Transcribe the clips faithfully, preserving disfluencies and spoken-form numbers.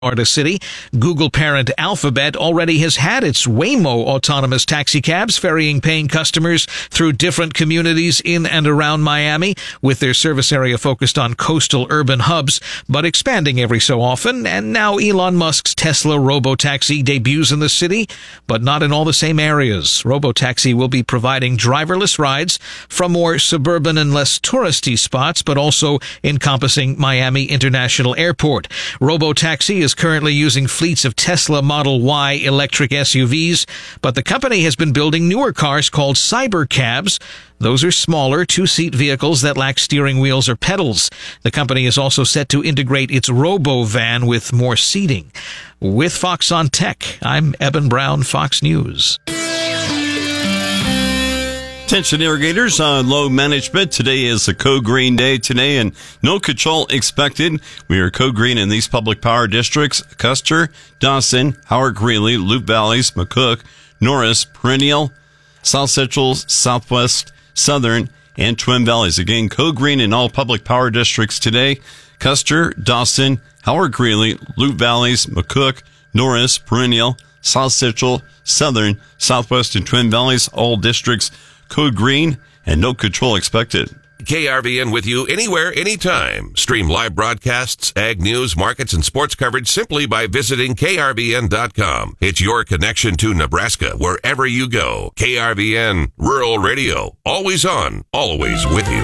Florida City. Google parent Alphabet already has had its Waymo autonomous taxicabs ferrying paying customers through different communities in and around Miami, with their service area focused on coastal urban hubs, but expanding every so often. And now Elon Musk's Tesla Robotaxi debuts in the city, but not in all the same areas. Robotaxi will be providing driverless rides from more suburban and less touristy spots, but also encompassing Miami International Airport. Robotaxi is currently using fleets of Tesla Model Y electric S U Vs, but the company has been building newer cars called Cybercabs. Those are smaller, two-seat vehicles that lack steering wheels or pedals. The company is also set to integrate its Robo-Van with more seating. With Fox on Tech, I'm Eben Brown, Fox News. Attention irrigators on load management. Today is the Code Green Day today, and no control expected. We are Code Green in these public power districts: Custer, Dawson, Howard Greeley, Loup Valleys, McCook, Norris, Perennial, South Central, Southwest, Southern, and Twin Valleys. Again, Code Green in all public power districts today: Custer, Dawson, Howard Greeley, Loup Valleys, McCook, Norris, Perennial, South Central, Southern, Southwest, and Twin Valleys. All districts Code Green and no control expected. K R V N with you anywhere, anytime. Stream live broadcasts, ag news, markets, and sports coverage simply by visiting K R V N dot com. It's your connection to Nebraska wherever you go. K R V N, Rural Radio. Always on, always with you.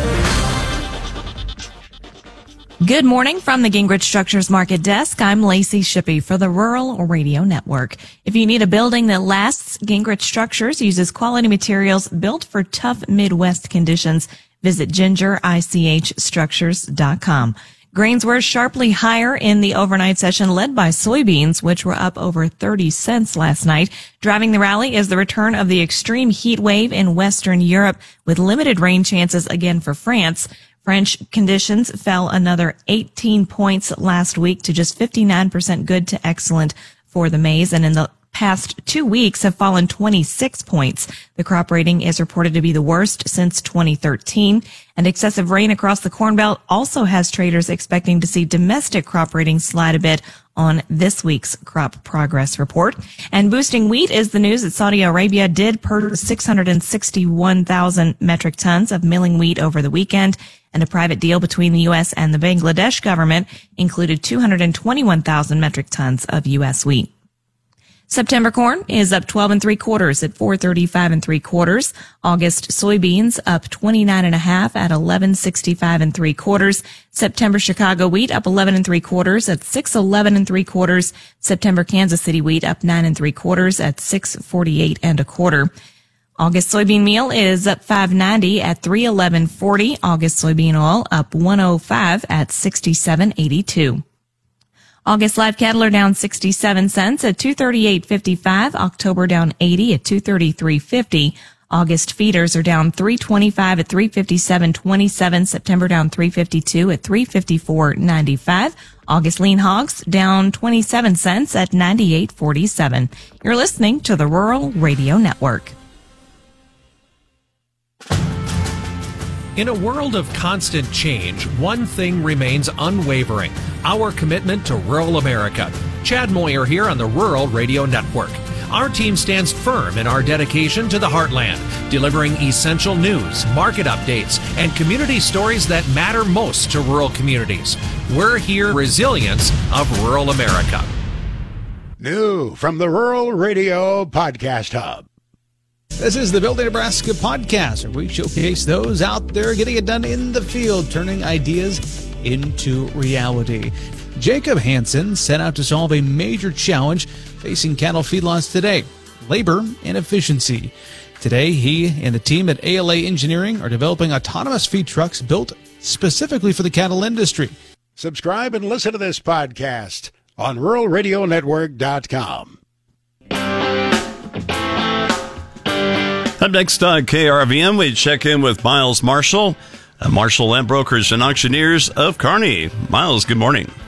Good morning from the Gingrich Structures Market Desk. I'm Lacey Shippey for the Rural Radio Network. If you need a building that lasts, Gingrich Structures uses quality materials built for tough Midwest conditions. Visit ginger ich structures dot com. Grains were sharply higher in the overnight session, led by soybeans, which were up over thirty cents last night. Driving the rally is the return of the extreme heat wave in Western Europe, with limited rain chances again for France. French conditions fell another eighteen points last week to just fifty-nine percent good to excellent for the maize, and in the past two weeks have fallen twenty-six points. The crop rating is reported to be the worst since twenty thirteen, and excessive rain across the Corn Belt also has traders expecting to see domestic crop ratings slide a bit on this week's crop progress report. And boosting wheat is the news that Saudi Arabia did purchase six hundred sixty-one thousand metric tons of milling wheat over the weekend, and a private deal between the U S and the Bangladesh government included two hundred twenty-one thousand metric tons of U S wheat. September corn is up twelve and three quarters at four thirty-five and three quarters. August soybeans up twenty-nine and a half at eleven sixty-five and three quarters. September Chicago wheat up eleven and three quarters at six eleven and three quarters. September Kansas City wheat up nine and three quarters at six forty-eight and a quarter. August soybean meal is up five ninety at three eleven forty. August soybean oil up one oh five at sixty-seven eighty-two. August live cattle are down sixty-seven cents at two thirty-eight fifty-five. October down eighty at two thirty-three fifty. August feeders are down three twenty-five at three fifty-seven twenty-seven. September down three fifty-two at three fifty-four ninety-five. August lean hogs down twenty-seven cents at ninety-eight forty-seven. You're listening to the Rural Radio Network. In a world of constant change, one thing remains unwavering: our commitment to rural America. Chad Moyer here on the Rural Radio Network. Our team stands firm in our dedication to the heartland, delivering essential news, market updates, and community stories that matter most to rural communities. We're here, resilience of rural America. New from the Rural Radio Podcast Hub. This is the Building Nebraska podcast, where we showcase those out there getting it done in the field, turning ideas into reality. Jacob Hansen set out to solve a major challenge facing cattle feedlots today: labor and efficiency. Today, he and the team at A L A Engineering are developing autonomous feed trucks built specifically for the cattle industry. Subscribe and listen to this podcast on rural radio network dot com. Up next on K R V M, we check in with Miles Marshall, uh, Marshall Land Brokers and Auctioneers of Kearney. Miles, good morning.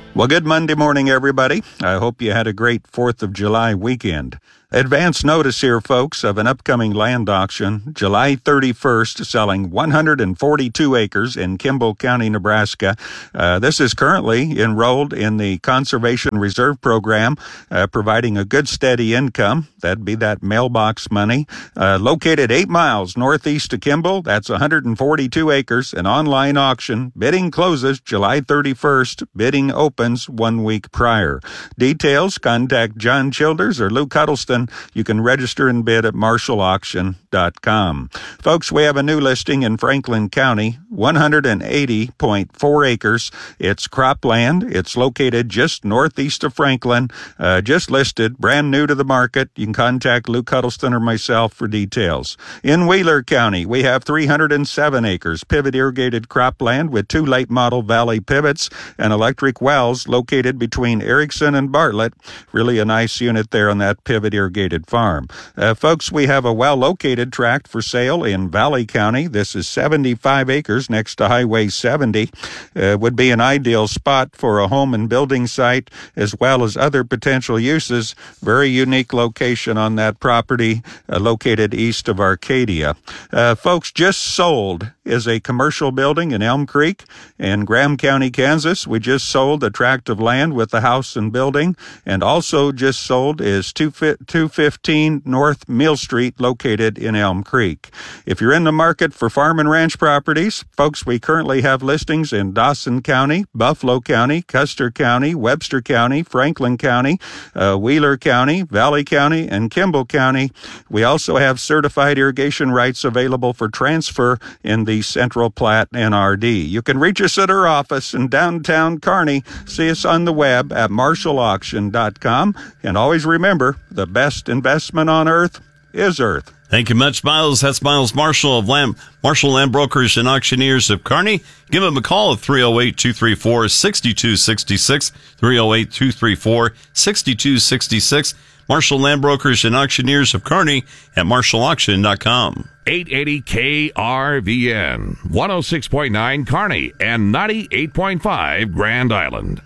Well, good Monday morning, everybody. I hope you had a great fourth of July weekend. Advance notice here, folks, of an upcoming land auction, July thirty-first, selling one hundred forty-two acres in Kimball County, Nebraska. Uh, this is currently enrolled in the Conservation Reserve Program, uh, providing a good steady income. That'd be that mailbox money. Uh, located eight miles northeast of Kimball, that's one hundred forty-two acres, an online auction. Bidding closes July thirty-first. Bidding opens one week prior. Details, contact John Childers or Luke Huddleston. You can register and bid at marshall auction dot com. Folks, we have a new listing in Franklin County, one hundred eighty point four acres. It's cropland. It's located just northeast of Franklin, uh, just listed, brand new to the market. You can contact Luke Huddleston or myself for details. In Wheeler County, we have three hundred seven acres, pivot irrigated cropland with two late model valley pivots and electric wells located between Erickson and Bartlett. Really a nice unit there on that pivot irrigated farm. Uh, folks, we have a well-located tract for sale in Valley County. This is seventy-five acres next to Highway seventy. Uh, would be an ideal spot for a home and building site as well as other potential uses. Very unique location on that property, uh, located east of Arcadia. Uh, folks, just sold is a commercial building in Elm Creek in Graham County, Kansas. We just sold a tract of land with the house and building, and also just sold is two fifteen North Mill Street, located in Elm Creek. If you're in the market for farm and ranch properties, folks, we currently have listings in Dawson County, Buffalo County, Custer County, Webster County, Franklin County, uh, Wheeler County, Valley County, and Kimball County. We also have certified irrigation rights available for transfer in the Central Platte N R D. You can reach us at our office in downtown Kearney. See us on the web at marshall auction dot com. And always remember, the best investment on earth is earth. Thank you much, Miles. That's Miles Marshall of Land, Marshall Land Brokers and Auctioneers of Kearney. Give him a call at three oh eight, two three four, six two six six, three oh eight, two three four, six two six six. Marshall Land Brokers and Auctioneers of Kearney at marshall auction dot com. eight eighty K R V N, one oh six point nine Kearney and ninety-eight point five Grand Island.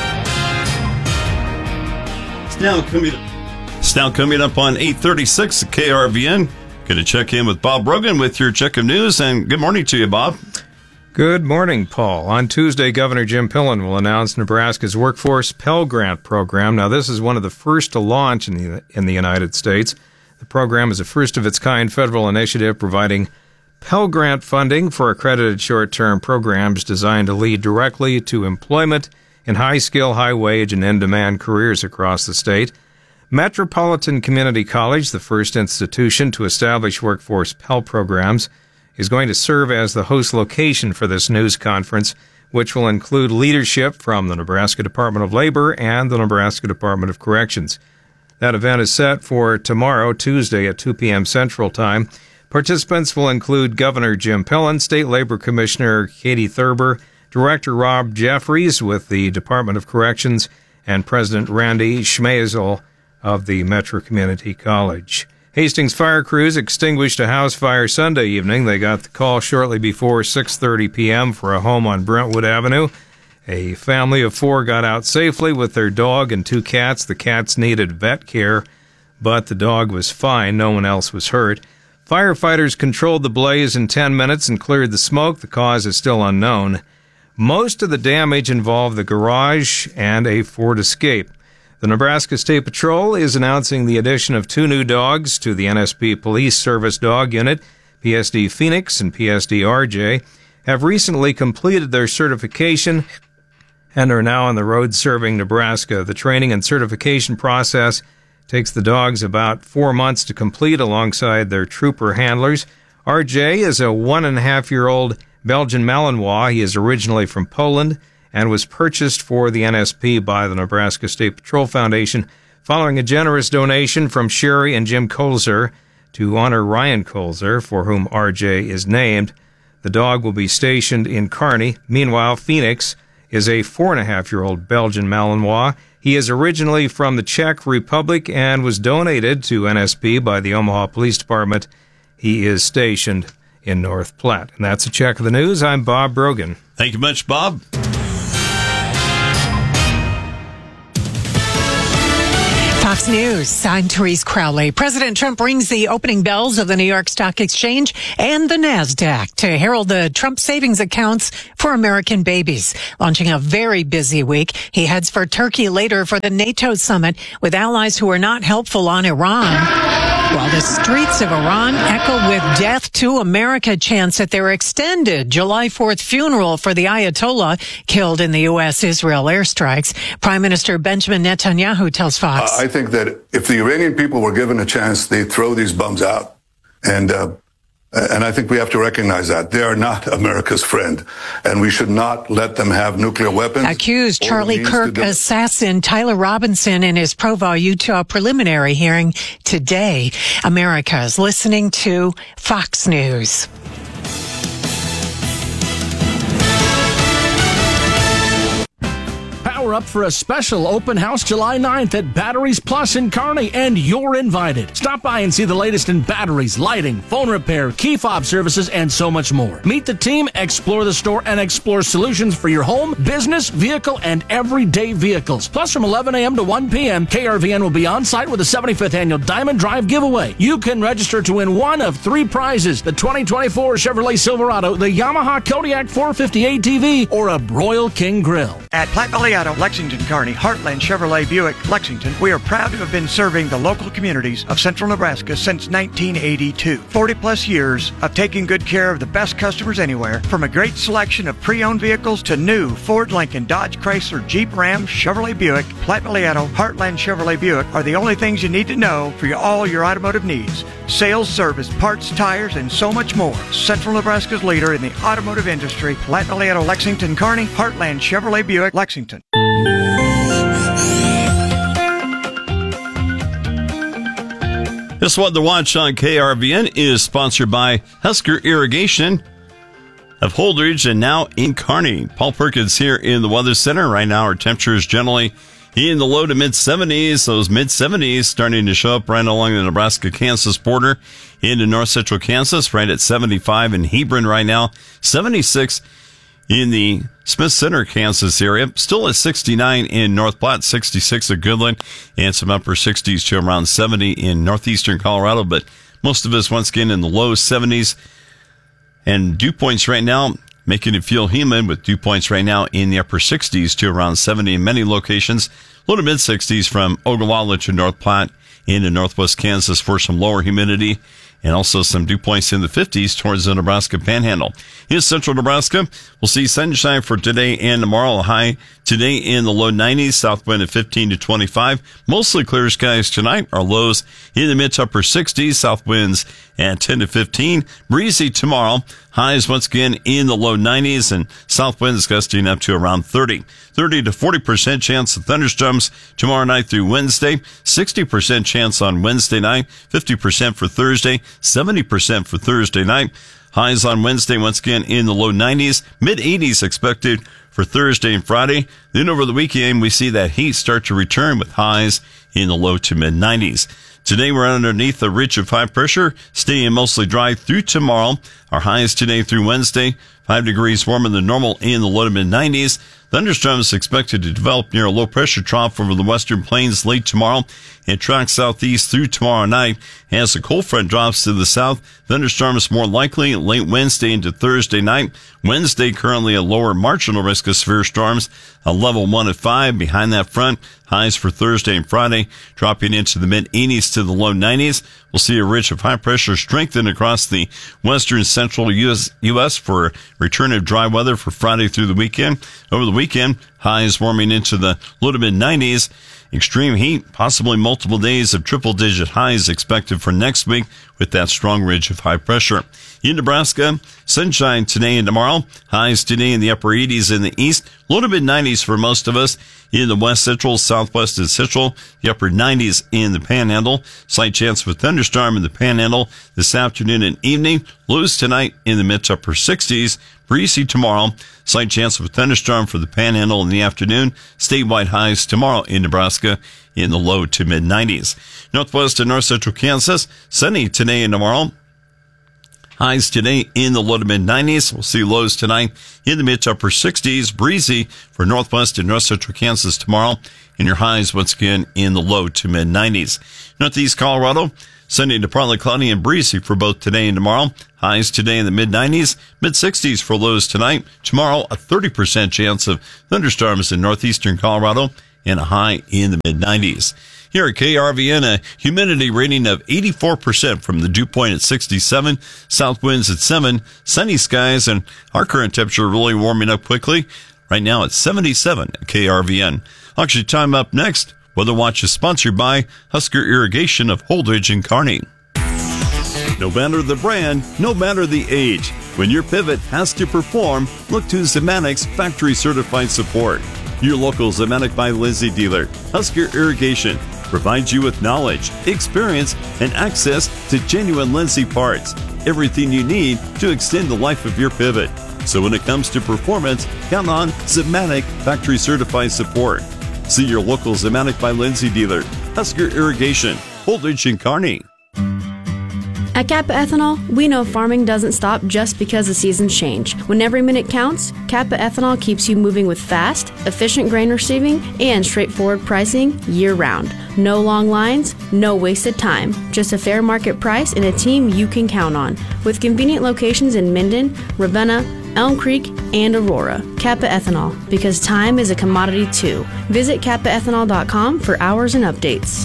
It's now coming, it's now coming up on eight thirty-six at K R V N. Going to check in with Bob Brogan with your check of news, and good morning to you, Bob. Good morning, Paul. On Tuesday, Governor Jim Pillen will announce Nebraska's Workforce Pell Grant program. Now, this is one of the first to launch in the, in the United States. The program is a first-of-its-kind federal initiative providing Pell Grant funding for accredited short-term programs designed to lead directly to employment in high-skill, high-wage, and in-demand careers across the state. Metropolitan Community College, the first institution to establish workforce Pell programs, is going to serve as the host location for this news conference, which will include leadership from the Nebraska Department of Labor and the Nebraska Department of Corrections. That event is set for tomorrow, Tuesday at two p.m. Central Time. Participants will include Governor Jim Pillen, State Labor Commissioner Katie Thurber, Director Rob Jeffries with the Department of Corrections, and President Randy Schmazel of the Metro Community College. Hastings fire crews extinguished a house fire Sunday evening. They got the call shortly before six thirty p.m. for a home on Brentwood Avenue. A family of four got out safely with their dog and two cats. The cats needed vet care, but the dog was fine. No one else was hurt. Firefighters controlled the blaze in ten minutes and cleared the smoke. The cause is still unknown. Most of the damage involved the garage and a Ford Escape. The Nebraska State Patrol is announcing the addition of two new dogs to the N S P Police Service Dog Unit. P S D Phoenix and P S D R J have recently completed their certification and are now on the road serving Nebraska. The training and certification process takes the dogs about four months to complete alongside their trooper handlers. R J is a one-and-a-half-year-old Belgian Malinois. He is originally from Poland and was purchased for the N S P by the Nebraska State Patrol Foundation following a generous donation from Sherry and Jim Colzer to honor Ryan Colzer, for whom R J is named. The dog will be stationed in Kearney. Meanwhile, Phoenix is a four-and-a-half-year-old Belgian Malinois. He is originally from the Czech Republic and was donated to N S P by the Omaha Police Department. He is stationed in North Platte. And that's a check of the news. I'm Bob Brogan. Thank you much, Bob. Fox News, I'm Therese Crowley. President Trump rings the opening bells of the New York Stock Exchange and the NASDAQ to herald the Trump savings accounts for American babies. Launching a very busy week, he heads for Turkey later for the NATO summit with allies who are not helpful on Iran. While the streets of Iran echo with death to America chants at their extended July fourth funeral for the Ayatollah killed in the U S Israel airstrikes. Prime Minister Benjamin Netanyahu tells Fox. I think that if the Iranian people were given a chance, they'd throw these bums out. And, uh, and I think we have to recognize that. They are not America's friend, and we should not let them have nuclear weapons. Accused Charlie Kirk assassin Tyler Robinson in his Provo, Utah preliminary hearing today. America is listening to Fox News. Power up for a special open house July ninth at Batteries Plus in Kearney, and you're invited. Stop by and see the latest in batteries, lighting, phone repair, key fob services, and so much more. Meet the team, explore the store, and explore solutions for your home, business, vehicle, and everyday vehicles. Plus, from eleven a.m. to one p.m., K R V N will be on site with the seventy-fifth Annual Diamond Drive giveaway. You can register to win one of three prizes: the twenty twenty-four Chevrolet Silverado, the Yamaha Kodiak four fifty A T V, or a Broil King Grill. At Platte Valley Auto, Lexington, Kearney, Heartland Chevrolet Buick, Lexington, we are proud to have been serving the local communities of central Nebraska since nineteen eighty-two. forty plus years of taking good care of the best customers anywhere, from a great selection of pre-owned vehicles to new Ford, Lincoln, Dodge, Chrysler, Jeep, Ram, Chevrolet Buick. Platte Valley Auto, Heartland Chevrolet Buick are the only things you need to know for your, all your automotive needs. Sales, service, parts, tires, and so much more. Central Nebraska's leader in the automotive industry, Platte Valley Auto, Lexington, Kearney, Heartland Chevrolet Buick, Lexington. This one to watch on K R V N is sponsored by Husker Irrigation of Holdridge and now in Kearney. Paul Perkins here in the Weather Center. Right now our temperature is generally in the low to mid seventies. Those mid seventies starting to show up right along the Nebraska-Kansas border into north central Kansas, right at seventy-five in Hebron right now, seventy-six in the Smith Center, Kansas area. Still at sixty-nine in North Platte, sixty-six at Goodland, and some upper sixties to around seventy in northeastern Colorado. But most of us once again in the low seventies. And dew points right now making it feel humid, with dew points right now in the upper sixties to around seventy in many locations. Low to mid sixties from Ogallala to North Platte into northwest Kansas for some lower humidity. And also some dew points in the fifties towards the Nebraska Panhandle. In central Nebraska, we'll see sunshine for today and tomorrow. A high today in the low nineties, south wind at fifteen to twenty-five. Mostly clear skies tonight. Our lows in the mid to upper sixties, south winds at ten to fifteen. Breezy tomorrow. Highs once again in the low nineties and south winds gusting up to around thirty. thirty to forty percent chance of thunderstorms tomorrow night through Wednesday. sixty percent chance on Wednesday night. fifty percent for Thursday. seventy percent for Thursday night. Highs on Wednesday once again in the low nineties. mid eighties expected for Thursday and Friday. Then over the weekend, we see that heat start to return with highs in the low to mid nineties. Today we're underneath a ridge of high pressure, staying mostly dry through tomorrow. Our highs today through Wednesday, five degrees warmer than normal in the low to mid nineties. Thunderstorms expected to develop near a low pressure trough over the western plains late tomorrow and track southeast through tomorrow night. As the cold front drops to the south, thunderstorms more likely late Wednesday into Thursday night. Wednesday currently a lower marginal risk of severe storms, a level one at five. Behind that front, highs for Thursday and Friday dropping into the mid eighties to the low nineties. We'll see a ridge of high pressure strengthen across the western central U S, U S for return of dry weather for Friday through the weekend. Over the weekend, highs warming into the low to mid nineties. Extreme heat, possibly multiple days of triple-digit highs expected for next week with that strong ridge of high pressure. In Nebraska, sunshine today and tomorrow. Highs today in the upper eighties in the east. Low to mid nineties for most of us in the west central, southwest, and central. The upper nineties in the panhandle. Slight chance of a thunderstorm in the panhandle this afternoon and evening. Lows tonight in the mid to upper sixties. Breezy tomorrow. Slight chance of a thunderstorm for the panhandle in the afternoon. Statewide highs tomorrow in Nebraska in the low to mid nineties. Northwest and north central Kansas, sunny today and tomorrow. Highs today in the low to mid nineties. We'll see lows tonight in the mid to upper sixties. Breezy for northwest and north central Kansas tomorrow. And your highs once again in the low to mid nineties. Northeast Colorado, sunny to partly cloudy and breezy for both today and tomorrow. Highs today in the mid nineties, mid sixties for lows tonight. Tomorrow, a thirty percent chance of thunderstorms in northeastern Colorado and a high in the mid nineties. Here at K R V N, a humidity rating of eighty-four percent from the dew point at sixty-seven, south winds at seven, sunny skies, and our current temperature really warming up quickly. Right now it's seventy-seven at K R V N. Auction time up next. Weather Watch is sponsored by Husker Irrigation of Holdridge and Kearney. No matter the brand, no matter the age, when your pivot has to perform, look to Zemanic's factory certified support. Your local Zematic by Lindsay dealer, Husker Irrigation, provides you with knowledge, experience, and access to genuine Lindsay parts. Everything you need to extend the life of your pivot. So when it comes to performance, count on Zematic factory certified support. See your local Zematic by Lindsay dealer, Husker Irrigation, Holdridge and Kearney. At Kappa Ethanol, we know farming doesn't stop just because the seasons change. When every minute counts, Kappa Ethanol keeps you moving with fast, efficient grain receiving and straightforward pricing year-round. No long lines, no wasted time, just a fair market price and a team you can count on. With convenient locations in Minden, Ravenna, Elm Creek, and Aurora. Kappa Ethanol, because time is a commodity too. Visit kappa ethanol dot com for hours and updates.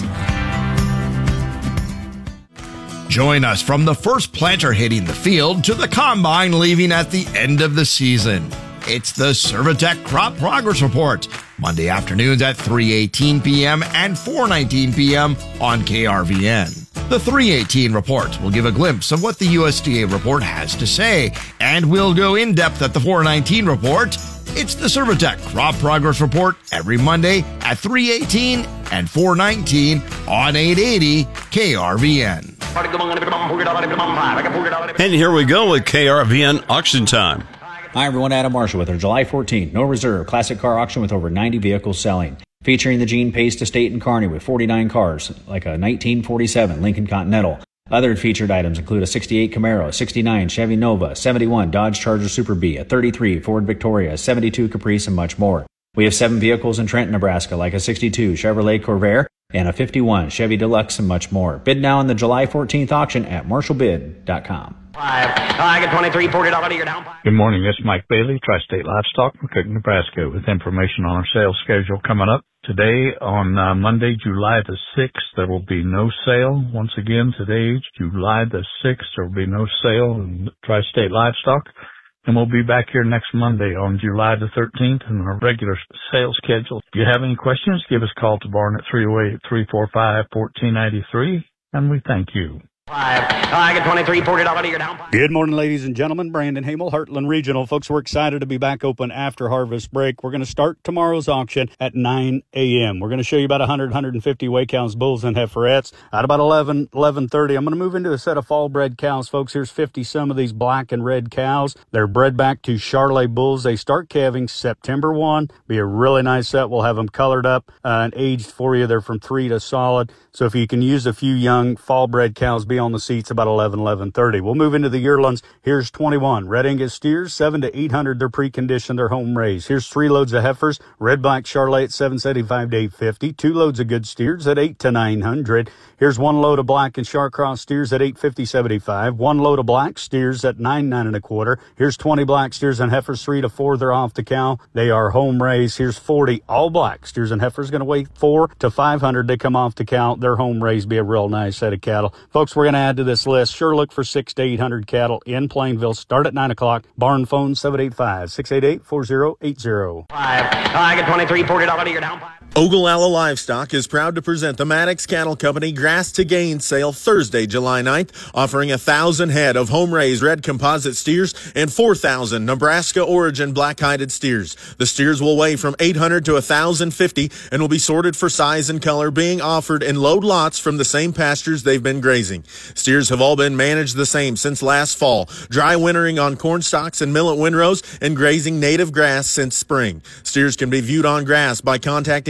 Join us from the first planter hitting the field to the combine leaving at the end of the season. It's the Servitech Crop Progress Report, Monday afternoons at three eighteen p.m. and four nineteen p.m. on K R V N. The three eighteen report will give a glimpse of what the U S D A report has to say, and we'll go in depth at the four nineteen report. It's the Servitech Crop Progress Report every Monday at three eighteen and four nineteen on eight eighty K R V N. And here we go with K R V N auction time. Hi everyone, Adam Marshall with our July fourteenth No Reserve Classic Car Auction with over ninety vehicles selling. Featuring the Gene Pace Estate in Kearney with forty-nine cars, like a nineteen forty-seven Lincoln Continental. Other featured items include a sixty-eight Camaro, a sixty-nine Chevy Nova, seventy-one Dodge Charger Super B, a thirty-three Ford Victoria, a seventy-two Caprice, and much more. We have seven vehicles in Trenton, Nebraska, like a sixty-two Chevrolet Corvair and a fifty-one Chevy Deluxe and much more. Bid now in the July fourteenth auction at marshall bid dot com. Five. I get twenty-three, forty dollars you're down. Good morning. This is Mike Bailey, Tri-State Livestock, McCook, Nebraska, with information on our sales schedule coming up. Today, on uh, Monday, July the sixth, there will be no sale. Once again, today, July the sixth, there will be no sale in Tri-State Livestock. And we'll be back here next Monday on July the thirteenth in our regular sales schedule. If you have any questions, give us a call to Barn at three oh eight, three four five, one four nine three, and we thank you. Five. I get twenty-three, forty dollars you're down. Good morning, ladies and gentlemen. Brandon Hamel, Heartland Regional. Folks, we're excited to be back open after harvest break. We're going to start tomorrow's auction at nine a.m. We're going to show you about one hundred, one hundred fifty weigh cows, bulls, and heiferettes. At about eleven, eleven thirty, I'm going to move into a set of fall-bred cows. Folks, here's fifty some of these black and red cows. They're bred back to Charolais bulls. They start calving September first. Be a really nice set. We'll have them colored up uh, and aged for you. They're from three to solid. So if you can use a few young fall-bred cows, be on the seats about eleven, eleven thirty. We'll move into the yearlings. Here's twenty-one. Red Angus steers, seven to eight hundred. They're pre-conditioned. They're home raised. Here's three loads of heifers. Red Black Charolais at seven seventy-five to eight fifty. Two loads of good steers at eight to nine hundred. Here's one load of black and Charcross steers at eight fifty, seventy-five. One load of black steers at nine, nine and a quarter. Here's twenty black steers and heifers, three to four. They're off the cow. They are home raised. Here's forty all black steers and heifers, going to weigh four to five hundred. They come off the cow. They're home raised. Be a real nice set of cattle. Folks, we're going to add to this list. Sure look for six to eight hundred cattle in Plainville. Start at nine o'clock. Barn phone seven eight five, six eight eight, four zero eight zero. Five. I get twenty-three, forty dollars you're down. Ogallala Livestock is proud to present the Maddox Cattle Company Grass to Gain sale Thursday, July ninth, offering one thousand head of home-raised red composite steers and four thousand Nebraska origin black-hided steers. The steers will weigh from eight hundred to one thousand fifty and will be sorted for size and color, being offered in load lots from the same pastures they've been grazing. Steers have all been managed the same since last fall, dry wintering on corn stalks and millet windrows and grazing native grass since spring. Steers can be viewed on grass by contacting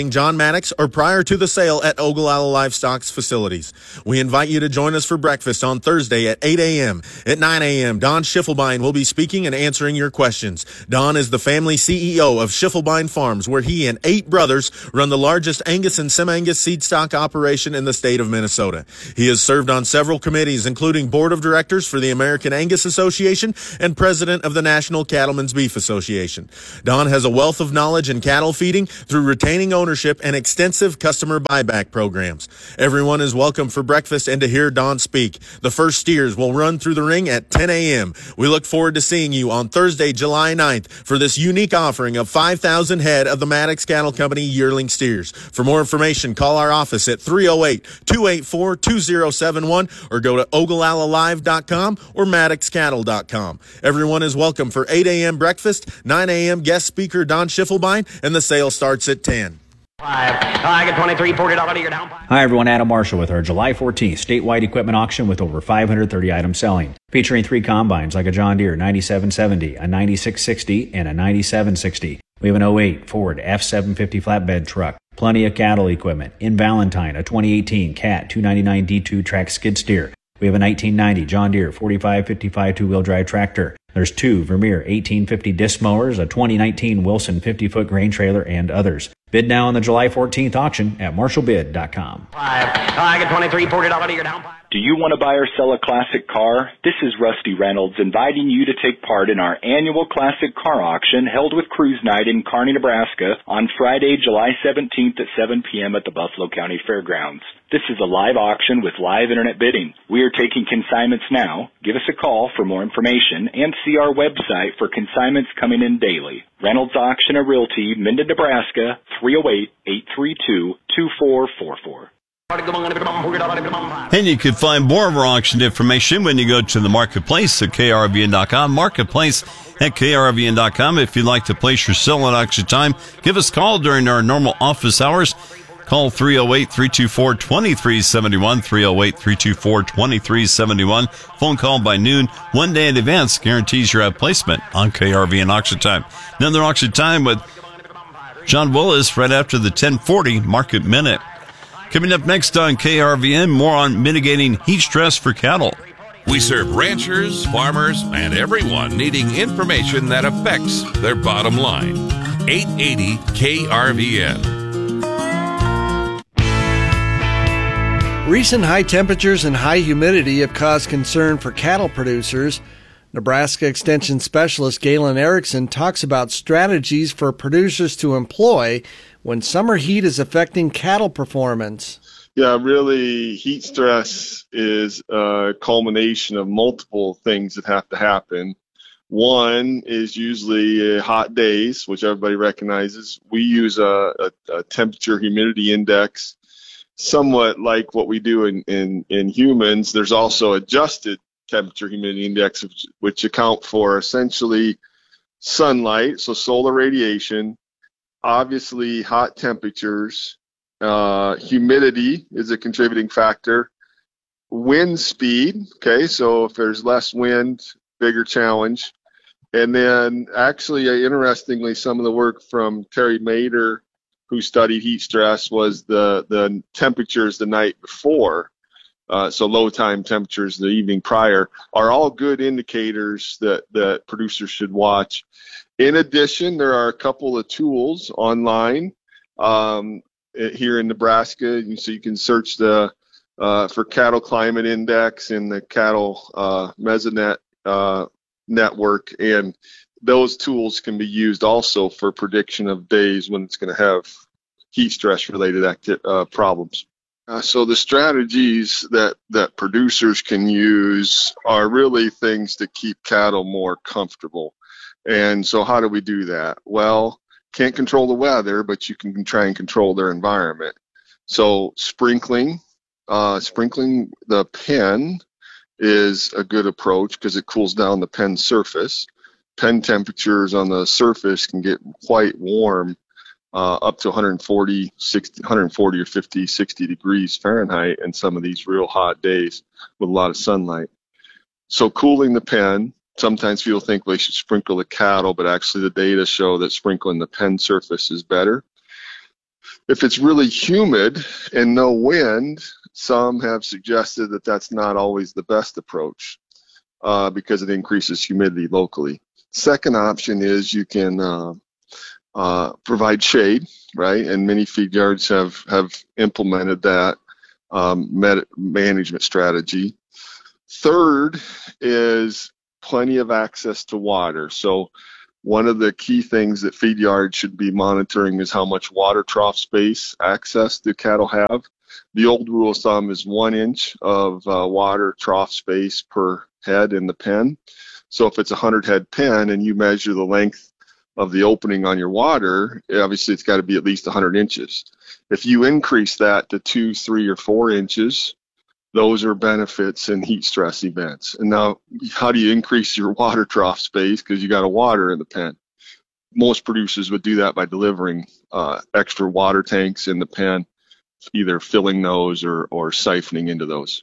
visiting John Maddox or prior to the sale at Ogallala Livestock's facilities. We invite you to join us for breakfast on Thursday at eight a.m. At nine a.m., Don Schiffelbein will be speaking and answering your questions. Don is the family C E O of Schiffelbein Farms, where he and eight brothers run the largest Angus and Semi-Angus seed stock operation in the state of Minnesota. He has served on several committees, including Board of Directors for the American Angus Association and President of the National Cattlemen's Beef Association. Don has a wealth of knowledge in cattle feeding through retaining ownership and extensive customer buyback programs. Everyone is welcome for breakfast and to hear Don speak. The first steers will run through the ring at ten a.m. We look forward to seeing you on Thursday, July ninth for this unique offering of five thousand head of the Maddox Cattle Company yearling steers. For more information, call our office at three oh eight, two eight four, two oh seven one or go to ogallala live dot com or maddox cattle dot com. Everyone is welcome for eight a.m. breakfast, nine a.m. guest speaker Don Schiffelbein, and the sale starts at ten. Five. I get twenty-three, forty dollars, you're down. Hi everyone, Adam Marshall with our July fourteenth statewide equipment auction with over five hundred thirty items selling. Featuring three combines like a John Deere ninety-seven seventy, a ninety-six sixty, and a ninety-seven sixty. We have an oh eight Ford F seven fifty flatbed truck. Plenty of cattle equipment. In Valentine, a twenty eighteen Cat two ninety-nine D two track skid steer. We have a nineteen ninety John Deere forty-five fifty-five two-wheel drive tractor. There's two Vermeer eighteen fifty disc mowers, a twenty nineteen Wilson fifty-foot grain trailer, and others. Bid now on the July fourteenth auction at marshall bid dot com. Five. I get twenty-three, forty dollars, you're down. Do you want to buy or sell a classic car? This is Rusty Reynolds inviting you to take part in our annual classic car auction held with Cruise Night in Kearney, Nebraska on Friday, July seventeenth at seven p.m. at the Buffalo County Fairgrounds. This is a live auction with live internet bidding. We are taking consignments now. Give us a call for more information and see our website for consignments coming in daily. Reynolds Auction and Realty, Minden, Nebraska, three oh eight, eight three two, two four four four. And you can find more of our auction information when you go to the marketplace at K R V N dot com. Marketplace at K R V N dot com. If you'd like to place your sale at auction time, give us a call during our normal office hours. Call three oh eight, three two four, two three seven one, three oh eight, three two four, two three seven one. Phone call by noon, one day in advance, guarantees your placement on K R V N auction time. Another auction time with John Willis right after the ten forty Market Minute. Coming up next on K R V N, more on mitigating heat stress for cattle. We serve ranchers, farmers, and everyone needing information that affects their bottom line. eight eighty K R V N. Recent high temperatures and high humidity have caused concern for cattle producers. Nebraska Extension Specialist Galen Erickson talks about strategies for producers to employ when summer heat is affecting cattle performance. Yeah, really, heat stress is a culmination of multiple things that have to happen. One is usually uh, hot days, which everybody recognizes. We use a, a, a temperature humidity index, somewhat like what we do in, in, in humans. There's also adjusted temperature humidity index, which, which account for essentially sunlight, so solar radiation, obviously hot temperatures, uh, humidity is a contributing factor, wind speed, okay, so if there's less wind, bigger challenge, and then actually, uh, interestingly, some of the work from Terry Mader, who studied heat stress, was the, the temperatures the night before. Uh, so low time temperatures the evening prior are all good indicators that, that producers should watch. In addition, there are a couple of tools online um, here in Nebraska. So you can search the uh, for cattle climate index in the cattle uh, Mesonet uh, network, and those tools can be used also for prediction of days when it's going to have heat stress related acti- uh, problems. Uh, so the strategies that, that producers can use are really things to keep cattle more comfortable. And so how do we do that? Well, can't control the weather, but you can try and control their environment. So sprinkling, uh, sprinkling the pen is a good approach because it cools down the pen surface. Pen temperatures on the surface can get quite warm. Uh, up to one forty, sixty, one forty or fifty, sixty degrees Fahrenheit in some of these real hot days with a lot of sunlight. So cooling the pen, sometimes people think they should sprinkle the cattle, but actually the data show that sprinkling the pen surface is better. If it's really humid and no wind, some have suggested that that's not always the best approach uh, because it increases humidity locally. Second option is you can uh, uh, provide shade, right? And many feed yards have, have implemented that um, med- management strategy. Third is plenty of access to water. So one of the key things that feed yards should be monitoring is how much water trough space access do cattle have. The old rule of thumb is one inch of uh, water trough space per head in the pen. So if it's a hundred head pen and you measure the length of the opening on your water, obviously it's got to be at least one hundred inches. If you increase that to two, three, or four inches, those are benefits in heat stress events. And now, how do you increase your water trough space? Because you got a water in the pen. Most producers would do that by delivering uh, extra water tanks in the pen, either filling those or, or siphoning into those.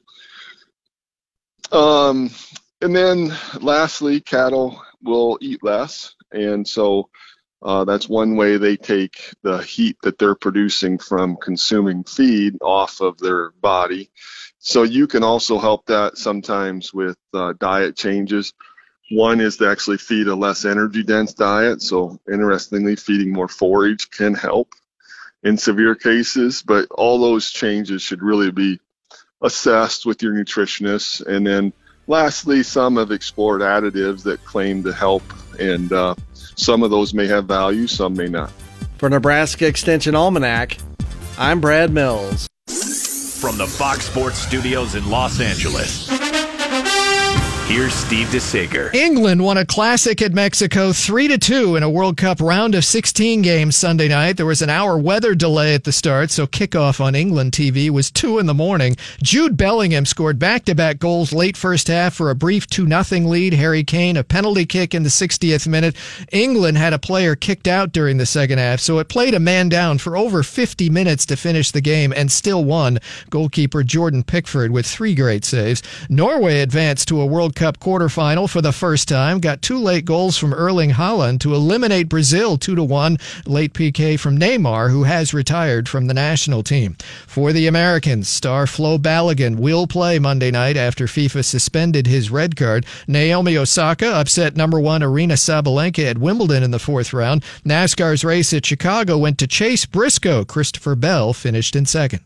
Um, and then lastly, cattle will eat less. And so uh, that's one way they take the heat that they're producing from consuming feed off of their body. So you can also help that sometimes with uh, diet changes. One is to actually feed a less energy dense diet. So interestingly, feeding more forage can help in severe cases, but all those changes should really be assessed with your nutritionist. And then lastly, some have explored additives that claim to help, and uh, some of those may have value, some may not. For Nebraska Extension Almanac, I'm Brad Mills. From the Fox Sports Studios in Los Angeles, here's Steve DeSager. England won a classic at Mexico three to two in a World Cup round of sixteen games Sunday night. There was an hour weather delay at the start, so kickoff on England T V was two in the morning. Jude Bellingham scored back-to-back goals late first half for a brief two nothing lead. Harry Kane, a penalty kick in the sixtieth minute. England had a player kicked out during the second half, so it played a man down for over fifty minutes to finish the game and still won. Goalkeeper Jordan Pickford with three great saves. Norway advanced to a World Cup quarterfinal for the first time, got two late goals from Erling Haaland to eliminate Brazil two to one. Late P K from Neymar, who has retired from the national team. For the Americans, star Flo Balogun will play Monday night after FIFA suspended his red card. Naomi Osaka upset number one Aryna Sabalenka at Wimbledon in the fourth round. NASCAR's race at Chicago went to Chase Briscoe. Christopher Bell finished in second.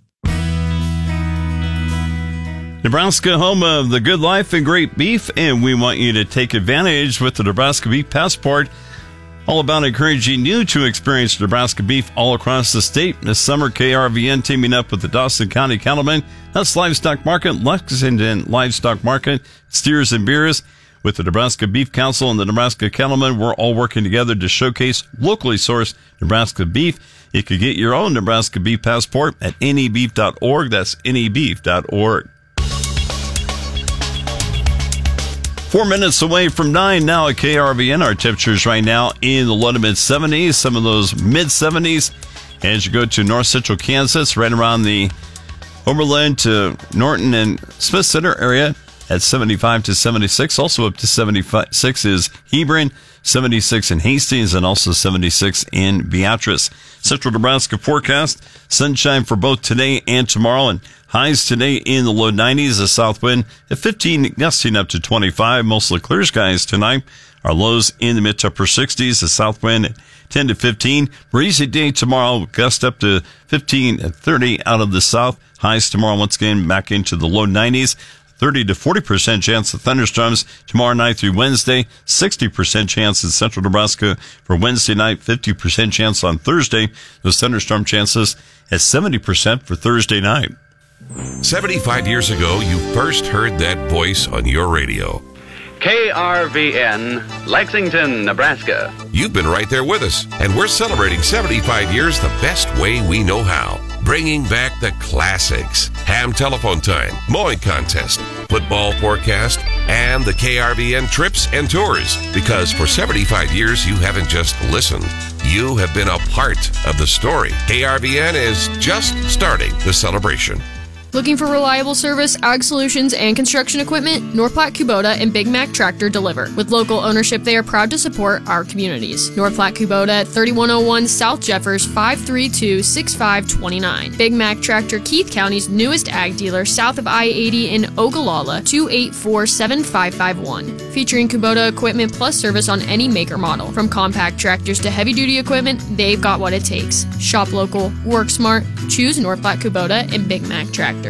Nebraska, home of the good life and great beef, and we want you to take advantage with the Nebraska Beef Passport. All about encouraging you to experience Nebraska beef all across the state. This summer, K R V N teaming up with the Dawson County Cattlemen, Huss Livestock Market, Lexington Livestock Market, Steers and Beers. With the Nebraska Beef Council and the Nebraska Cattlemen, we're all working together to showcase locally sourced Nebraska beef. You can get your own Nebraska Beef Passport at N E beef dot org. That's N E beef dot org. Four minutes away from nine now at K R V N. Our temperatures right now in the low to mid seventies, some of those mid seventies. As you go to north central Kansas, right around the Oberlin to Norton and Smith Center area at seventy-five to seventy-six. Also up to seventy-six is Hebron, seventy-six in Hastings, and also seventy-six in Beatrice. Central Nebraska forecast, sunshine for both today and tomorrow, and highs today in the low nineties, a south wind at fifteen, gusting up to twenty-five. Mostly clear skies tonight. Our lows in the mid to upper sixties, a south wind at ten to fifteen. Breezy day tomorrow, gust up to fifteen and thirty out of the south. Highs tomorrow once again back into the low nineties. thirty to forty percent chance of thunderstorms tomorrow night through Wednesday. sixty percent chance in central Nebraska for Wednesday night. fifty percent chance on Thursday. Those thunderstorm chances at seventy percent for Thursday night. seventy-five years ago, you first heard that voice on your radio. K R V N, Lexington, Nebraska. You've been right there with us, and we're celebrating seventy-five years the best way we know how. Bringing back the classics, ham telephone time, mowing contest, football forecast, and the K R V N trips and tours. Because for seventy-five years, you haven't just listened. You have been a part of the story. K R V N is just starting the celebration. Looking for reliable service, ag solutions, and construction equipment? North Platte Kubota and Big Mac Tractor deliver. With local ownership, they are proud to support our communities. North Platte Kubota at thirty-one oh one South Jeffers, five three two, six five two nine. Big Mac Tractor, Keith County's newest ag dealer, south of I eighty in Ogallala, two eight four, seven five five one. Featuring Kubota equipment plus service on any maker model. From compact tractors to heavy-duty equipment, they've got what it takes. Shop local, work smart, choose North Platte Kubota and Big Mac Tractor.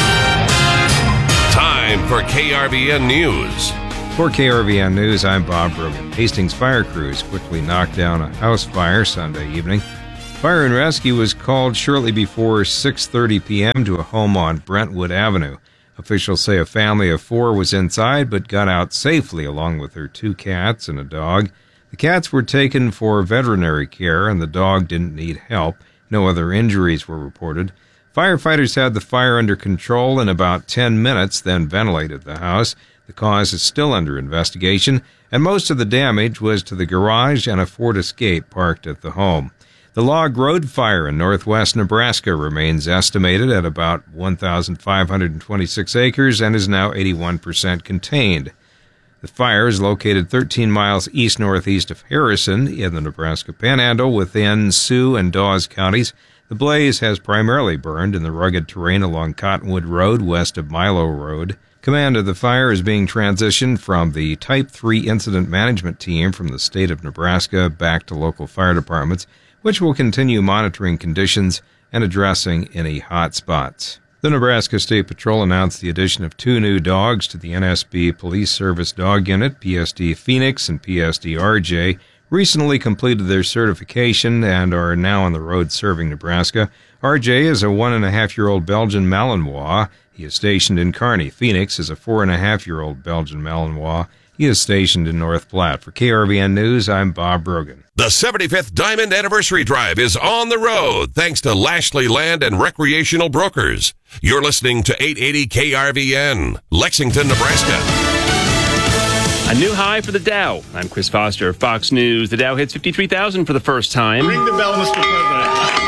Time for K R V N News. For K R V N News, I'm Bob Brogan. Hastings fire crews quickly knocked down a house fire Sunday evening. Fire and rescue was called shortly before six thirty p.m. to a home on Brentwood Avenue. Officials say a family of four was inside but got out safely along with their two cats and a dog. The cats were taken for veterinary care and the dog didn't need help. No other injuries were reported. Firefighters had the fire under control in about ten minutes, then ventilated the house. The cause is still under investigation, and most of the damage was to the garage and a Ford Escape parked at the home. The Log Road fire in northwest Nebraska remains estimated at about one thousand five hundred twenty-six acres and is now eighty-one percent contained. The fire is located thirteen miles east-northeast of Harrison in the Nebraska Panhandle within Sioux and Dawes counties. The blaze has primarily burned in the rugged terrain along Cottonwood Road west of Milo Road. Command of the fire is being transitioned from the Type three Incident Management Team from the state of Nebraska back to local fire departments, which will continue monitoring conditions and addressing any hot spots. The Nebraska State Patrol announced the addition of two new dogs to the N S B Police Service Dog Unit. P S D Phoenix and P S D R J recently completed their certification and are now on the road serving Nebraska. R J is a one-and-a-half-year-old Belgian Malinois. He is stationed in Kearney. Phoenix is a four-and-a-half-year-old Belgian Malinois. He is stationed in North Platte. For K R V N News, I'm Bob Brogan. The seventy-fifth Diamond Anniversary Drive is on the road thanks to Lashley Land and Recreational Brokers. You're listening to eight eighty K R V N, Lexington, Nebraska. A new high for the Dow. I'm Chris Foster, Fox News. The Dow hits fifty-three thousand for the first time. Ring the bell, Mister President.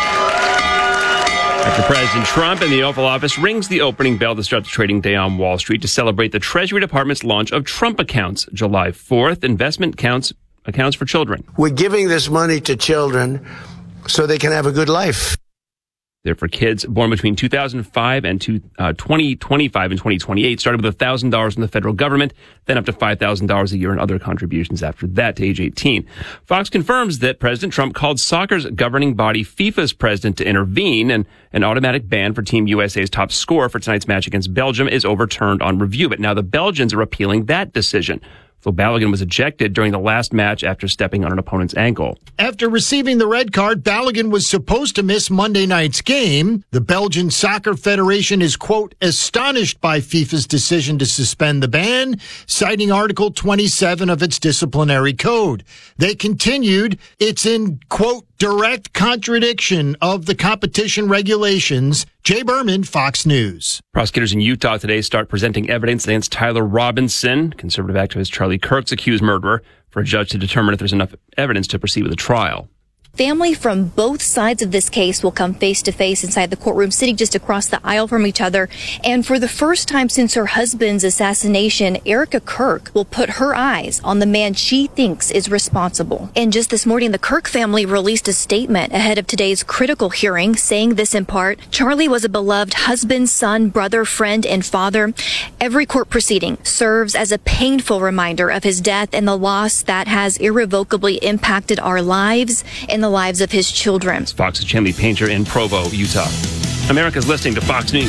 After President Trump in the Oval Office rings the opening bell to start the trading day on Wall Street to celebrate the Treasury Department's launch of Trump Accounts. July fourth, investment accounts, accounts for children. We're giving this money to children so they can have a good life. They're for kids born between two thousand five and two, uh, twenty twenty-five and twenty twenty-eight, started with one thousand dollars from the federal government, then up to five thousand dollars a year in other contributions after that to age eighteen. Fox confirms that President Trump called soccer's governing body FIFA's president to intervene, and an automatic ban for Team U S A's top scorer for tonight's match against Belgium is overturned on review. But now the Belgians are appealing that decision. Flo Balogun was ejected during the last match after stepping on an opponent's ankle. After receiving the red card, Balogun was supposed to miss Monday night's game. The Belgian Soccer Federation is, quote, astonished by FIFA's decision to suspend the ban, citing Article twenty-seven of its disciplinary code. They continued, it's in, quote, direct contradiction of the competition regulations. Jay Berman, Fox News. Prosecutors in Utah today start presenting evidence against Tyler Robinson, conservative activist Charlie Kirk's accused murderer, for a judge to determine if there's enough evidence to proceed with a trial. Family from both sides of this case will come face to face inside the courtroom, sitting just across the aisle from each other. And for the first time since her husband's assassination, Erica Kirk will put her eyes on the man she thinks is responsible. And just this morning, the Kirk family released a statement ahead of today's critical hearing, saying this in part: Charlie was a beloved husband, son, brother, friend, and father. Every court proceeding serves as a painful reminder of his death and the loss that has irrevocably impacted our lives and the lives of his children. It's Fox's Chanley Painter in Provo, Utah. America's listening to Fox News.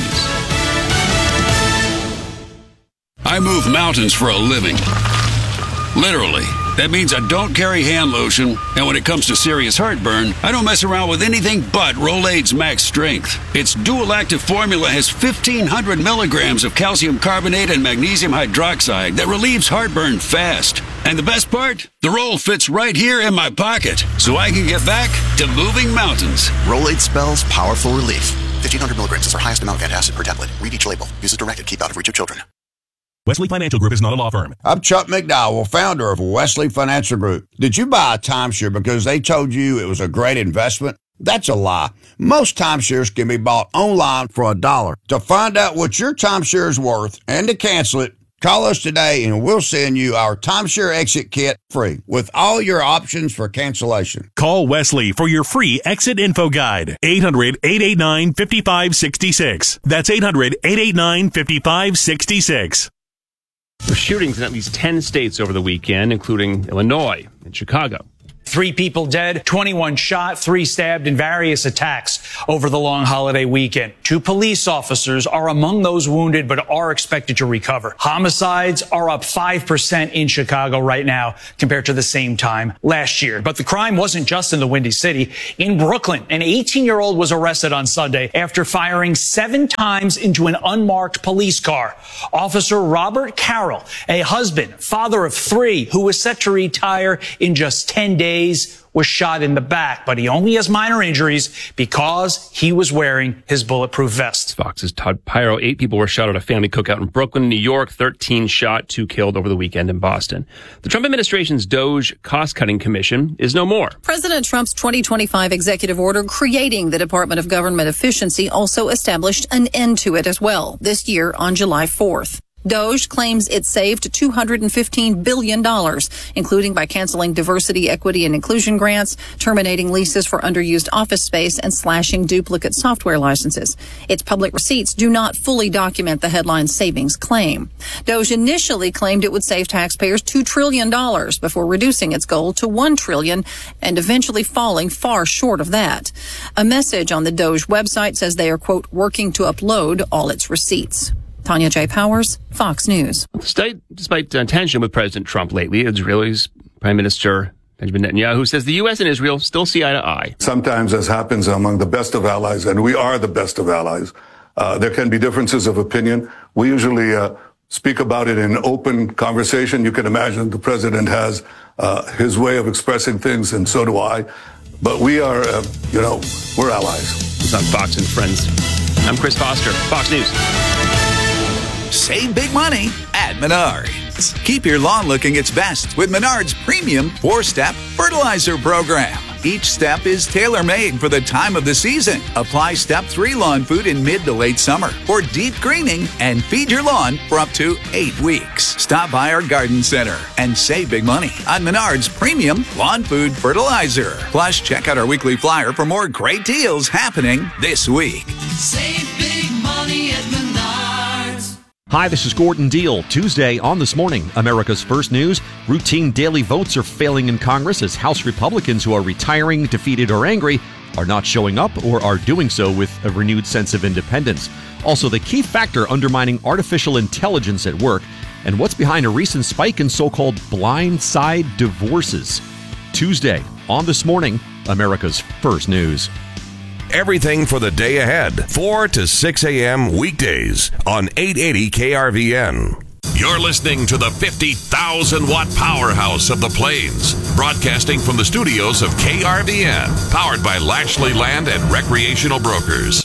I move mountains for a living. Literally. That means I don't carry hand lotion, and when it comes to serious heartburn, I don't mess around with anything but Rolaids Max Strength. Its dual-active formula has fifteen hundred milligrams of calcium carbonate and magnesium hydroxide that relieves heartburn fast. And the best part? The roll fits right here in my pocket, so I can get back to moving mountains. Rolaids spells powerful relief. fifteen hundred milligrams is our highest amount of antacid per tablet. Read each label. Use as directed. Keep out of reach of children. Wesley Financial Group is not a law firm. I'm Chuck McDowell, founder of Wesley Financial Group. Did you buy a timeshare because they told you it was a great investment? That's a lie. Most timeshares can be bought online for a dollar. To find out what your timeshare is worth and to cancel it, call us today and we'll send you our timeshare exit kit free with all your options for cancellation. Call Wesley for your free exit info guide. eight hundred, eight eight nine, five five six six. That's eight hundred, eight eight nine, five five six six. There were shootings in at least ten states over the weekend, including Illinois and Chicago. Three people dead, twenty-one shot, three stabbed in various attacks over the long holiday weekend. Two police officers are among those wounded but are expected to recover. Homicides are up five percent in Chicago right now compared to the same time last year. But the crime wasn't just in the Windy City. In Brooklyn, an eighteen-year-old was arrested on Sunday after firing seven times into an unmarked police car. Officer Robert Carroll, a husband, father of three, who was set to retire in just ten days, was shot in the back, but he only has minor injuries because he was wearing his bulletproof vest. Fox's Todd Pyro. Eight people were shot at a family cookout in Brooklyn, New York. thirteen shot, two killed over the weekend in Boston. The Trump administration's DOGE cost-cutting commission is no more. President Trump's twenty twenty-five executive order creating the Department of Government Efficiency also established an end to it as well this year on July fourth. DOGE claims it saved two hundred fifteen billion dollars, including by canceling diversity, equity, and inclusion grants, terminating leases for underused office space, and slashing duplicate software licenses. Its public receipts do not fully document the headline savings claim. DOGE initially claimed it would save taxpayers two trillion dollars before reducing its goal to one trillion dollars and eventually falling far short of that. A message on the DOGE website says they are, quote, working to upload all its receipts. Tanya J. Powers, Fox News. Despite, despite uh, tension with President Trump lately, Israel's Prime Minister Benjamin Netanyahu says the U S and Israel still see eye to eye. Sometimes, as happens among the best of allies, and we are the best of allies, uh, there can be differences of opinion. We usually uh, speak about it in open conversation. You can imagine the president has uh, his way of expressing things, and so do I. But we are, uh, you know, we're allies. It's on Fox and Friends. I'm Chris Foster, Fox News. Save big money at Menards. Keep your lawn looking its best with Menards' premium four-step fertilizer program. Each step is tailor-made for the time of the season. Apply Step three lawn food in mid to late summer for deep greening and feed your lawn for up to eight weeks. Stop by our garden center and save big money on Menards' premium lawn food fertilizer. Plus, check out our weekly flyer for more great deals happening this week. Save big money at Menards. Hi, this is Gordon Deal. Tuesday on This Morning, America's First News. Routine daily votes are failing in Congress as House Republicans who are retiring, defeated, or angry are not showing up or are doing so with a renewed sense of independence. Also, the key factor undermining artificial intelligence at work and what's behind a recent spike in so-called blind side divorces. Tuesday on This Morning, America's First News. Everything for the day ahead, four to six a.m. weekdays on eight eighty K R V N. You're listening to the fifty thousand watt powerhouse of the Plains, broadcasting from the studios of K R V N, powered by Lashley Land and Recreational Brokers.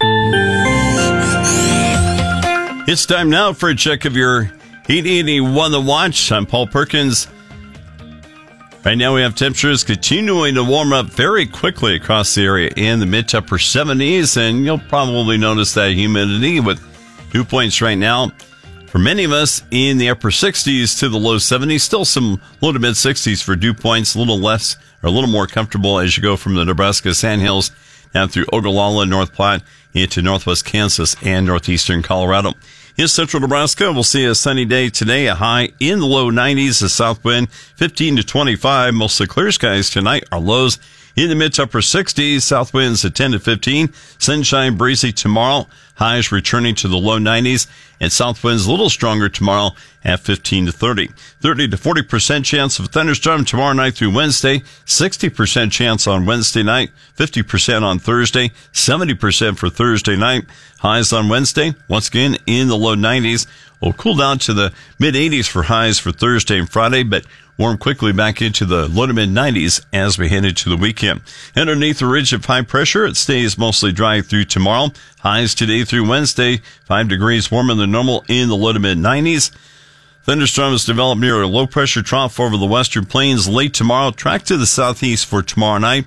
It's time now for a check of your eight eighty-one The Watch. I'm Paul Perkins. Right now we have temperatures continuing to warm up very quickly across the area in the mid to upper seventies, and you'll probably notice that humidity with dew points right now for many of us in the upper sixties to the low seventies. Still some low to mid sixties for dew points, a little less or a little more comfortable as you go from the Nebraska Sandhills down through Ogallala, North Platte, into northwest Kansas and northeastern Colorado. In central Nebraska, we'll see a sunny day today, a high in the low nineties, a south wind fifteen to twenty-five, mostly clear skies tonight. Our lows in the mid to upper sixties, south winds at ten to fifteen, sunshine breezy tomorrow, highs returning to the low nineties, and south winds a little stronger tomorrow at fifteen to thirty. thirty to forty percent chance of a thunderstorm tomorrow night through Wednesday, sixty percent chance on Wednesday night, fifty percent on Thursday, seventy percent for Thursday night. Highs on Wednesday, once again in the low nineties. We'll cool down to the mid eighties for highs for Thursday and Friday, but warm quickly back into the low to mid nineties as we head into the weekend. Underneath the ridge of high pressure, it stays mostly dry through tomorrow. Highs today through Wednesday, five degrees warmer than normal in the low to mid nineties. Thunderstorms develop near a low pressure trough over the western plains late tomorrow. Track to the southeast for tomorrow night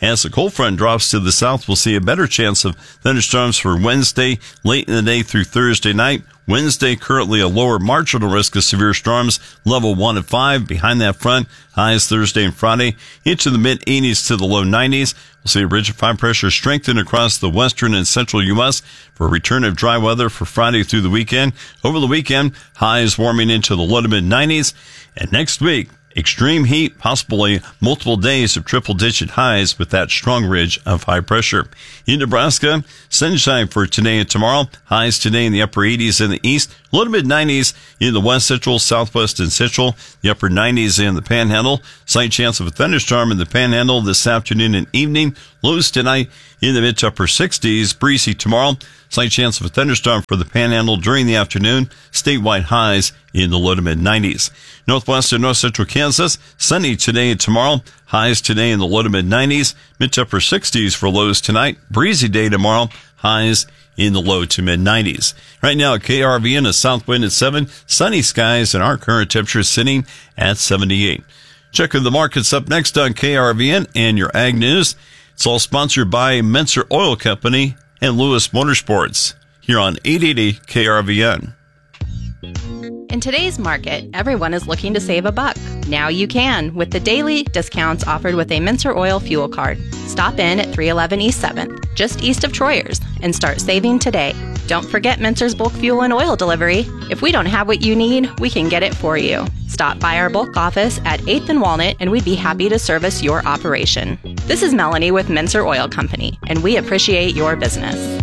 As the cold front drops to the south, we'll see a better chance of thunderstorms for Wednesday, late in the day through Thursday night. Wednesday, currently a lower marginal risk of severe storms, level one and five. Behind that front, highs Thursday and Friday into the mid eighties to the low nineties. We'll see a ridge of high pressure strengthen across the western and central U S for a return of dry weather for Friday through the weekend. Over the weekend, highs warming into the low to mid nineties. And next week, extreme heat, possibly multiple days of triple-digit highs with that strong ridge of high pressure. In Nebraska, sunshine for today and tomorrow. Highs today in the upper eighties in the east, low to mid-nineties in the west central, southwest, and central. The upper nineties in the Panhandle. Slight chance of a thunderstorm in the Panhandle this afternoon and evening. Lows tonight in the mid to upper sixties. Breezy tomorrow. Slight chance of a thunderstorm for the Panhandle during the afternoon. Statewide highs in the low to mid-nineties. Northwest and north central Kansas, sunny today and tomorrow. Highs today in the low to mid-nineties. Mid to upper sixties for lows tonight. Breezy day tomorrow. Highs in the low to mid-nineties. Right now at K R V N, a south wind at seven. Sunny skies and our current temperature sitting at seventy-eight. Checking the markets up next on K R V N and your Ag News. It's all sponsored by Menser Oil Company and Lewis Motorsports here on eight eighty K R V N. In today's market, everyone is looking to save a buck. Now you can with the daily discounts offered with a Menser Oil fuel card. Stop in at three eleven East seventh, just east of Troyers, and start saving today. Don't forget Menser's bulk fuel and oil delivery. If we don't have what you need, we can get it for you. Stop by our bulk office at eighth and Walnut, and we'd be happy to service your operation. This is Melanie with Menser Oil Company, and we appreciate your business.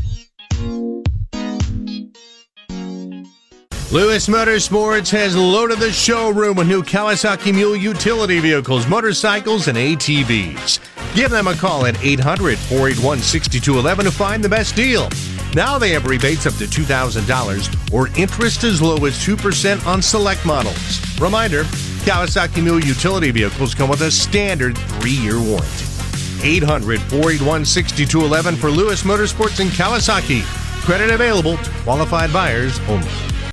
Lewis Motorsports has loaded the showroom with new Kawasaki Mule utility vehicles, motorcycles, and A T Vs. Give them a call at eight hundred, four eight one, six two one one to find the best deal. Now they have rebates up to two thousand dollars or interest as low as two percent on select models. Reminder, Kawasaki Mule utility vehicles come with a standard three-year warranty. eight hundred, four eight one, six two one one for Lewis Motorsports and Kawasaki. Credit available to qualified buyers only.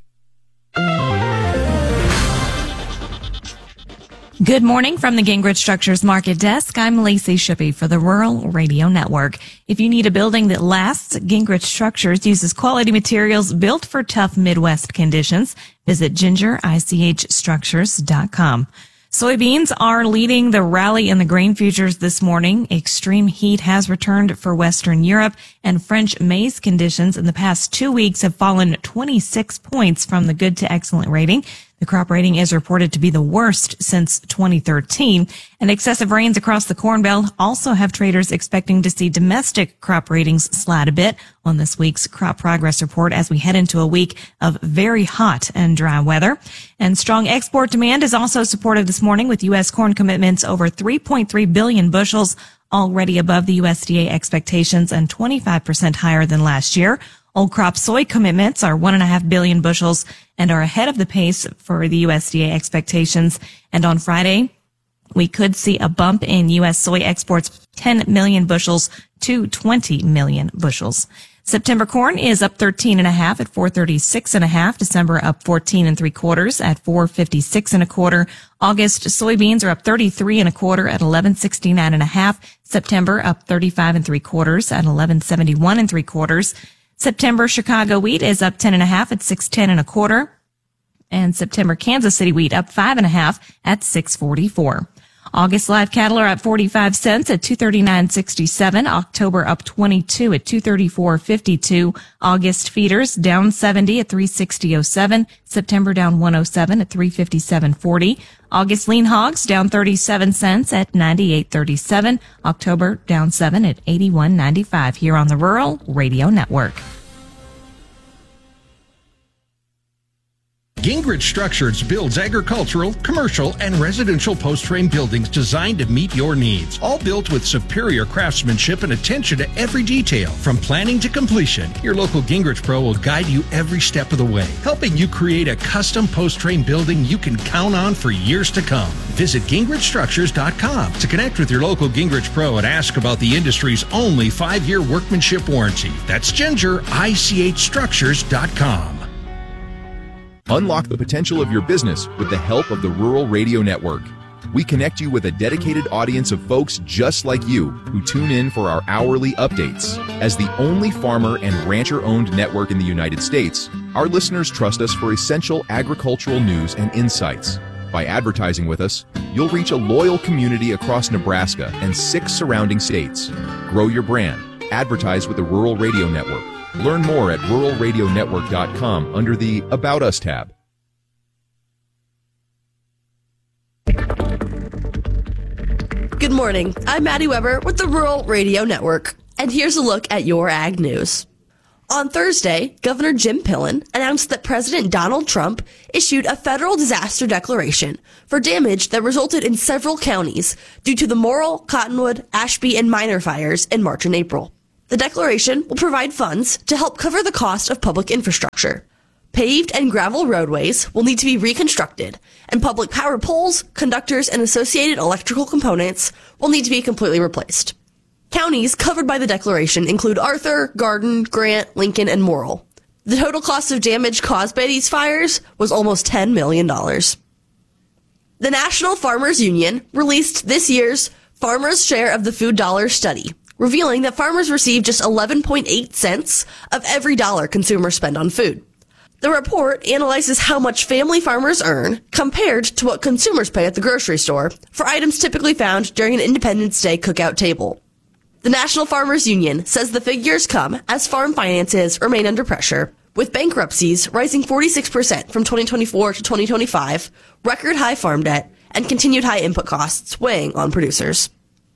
Good morning from the Gingrich Structures Market Desk. I'm Lacey Shippey for the Rural Radio Network. If you need a building that lasts, Gingrich Structures uses quality materials built for tough Midwest conditions. Visit ginger ich structures dot com. Soybeans are leading the rally in the grain futures this morning. Extreme heat has returned for Western Europe, and French maize conditions in the past two weeks have fallen twenty-six points from the good to excellent rating. The crop rating is reported to be the worst since twenty thirteen, and excessive rains across the Corn Belt also have traders expecting to see domestic crop ratings slide a bit on this week's crop progress report as we head into a week of very hot and dry weather. And strong export demand is also supported this morning with U S corn commitments over three point three billion bushels, already above the U S D A expectations and twenty-five percent higher than last year. Old crop soy commitments are one and a half billion bushels and are ahead of the pace for the U S D A expectations. And on Friday, we could see a bump in U S soy exports, ten million bushels to twenty million bushels. September corn is up thirteen and a half at four thirty-six and a half. December up fourteen and three quarters at four fifty-six and a quarter. August soybeans are up thirty-three and a quarter at eleven sixty-nine and a half. September up thirty-five and three quarters at eleven seventy-one and three quarters. September Chicago wheat is up ten and a half at six ten and a quarter. And September Kansas City wheat up five and a half at six forty-four. August live cattle are up forty-five cents at two thirty-nine sixty-seven. October up twenty-two at two thirty-four fifty-two. August feeders down seventy at three sixty oh seven. September down one oh seven at three fifty-seven forty. August lean hogs down thirty-seven cents at ninety-eight thirty-seven. October down seven at eighty-one ninety-five here on the Rural Radio Network. Gingrich Structures builds agricultural, commercial, and residential post-frame buildings designed to meet your needs. All built with superior craftsmanship and attention to every detail. From planning to completion, your local Gingrich Pro will guide you every step of the way, helping you create a custom post-frame building you can count on for years to come. Visit gingrich structures dot com to connect with your local Gingrich Pro and ask about the industry's only five-year workmanship warranty. That's ginger ich structures dot com. Unlock the potential of your business with the help of the Rural Radio Network. We connect you with a dedicated audience of folks just like you who tune in for our hourly updates. As the only farmer and rancher-owned network in the United States, our listeners trust us for essential agricultural news and insights. By advertising with us, you'll reach a loyal community across Nebraska and six surrounding states. Grow your brand. Advertise with the Rural Radio Network. Learn more at rural radio network dot com under the About Us tab. Good morning. I'm Maddie Weber with the Rural Radio Network, and here's a look at your ag news. On Thursday, Governor Jim Pillen announced that President Donald Trump issued a federal disaster declaration for damage that resulted in several counties due to the Morrill, Cottonwood, Ashby, and Minor fires in March and April. The declaration will provide funds to help cover the cost of public infrastructure. Paved and gravel roadways will need to be reconstructed, and public power poles, conductors, and associated electrical components will need to be completely replaced. Counties covered by the declaration include Arthur, Garden, Grant, Lincoln, and Morrill. The total cost of damage caused by these fires was almost ten million dollars. The National Farmers Union released this year's Farmers' Share of the Food Dollar study, revealing that farmers receive just eleven point eight cents of every dollar consumers spend on food. The report analyzes how much family farmers earn compared to what consumers pay at the grocery store for items typically found during an Independence Day cookout table. The National Farmers Union says the figures come as farm finances remain under pressure, with bankruptcies rising forty-six percent from twenty twenty-four to twenty twenty-five, record high farm debt, and continued high input costs weighing on producers.